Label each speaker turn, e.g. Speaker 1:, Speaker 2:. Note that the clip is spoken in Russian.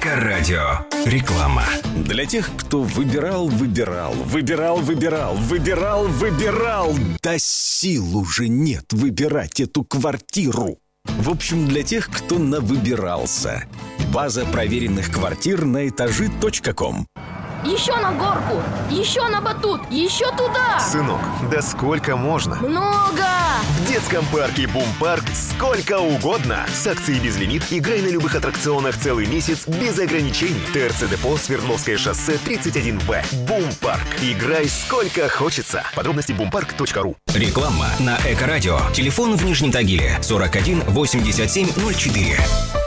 Speaker 1: Эко-радио. Реклама.
Speaker 2: Для тех, кто выбирал, да сил уже нет выбирать эту квартиру. В общем, для тех, кто навыбирался. База проверенных квартир на этажи.ком.
Speaker 3: Еще на горку, еще на батут, еще туда!
Speaker 4: Сынок, да сколько можно?
Speaker 3: Много!
Speaker 4: В детском парке Бум-парк сколько угодно. С акцией «Безлимит» играй на любых аттракционах целый месяц без ограничений. ТРЦ Депо, Свердловское шоссе, 31В. Бум-парк. Играй сколько хочется. Подробности bumpark.ru.
Speaker 1: Реклама на Эко-радио. Телефон в Нижнем Тагиле 41 87 04.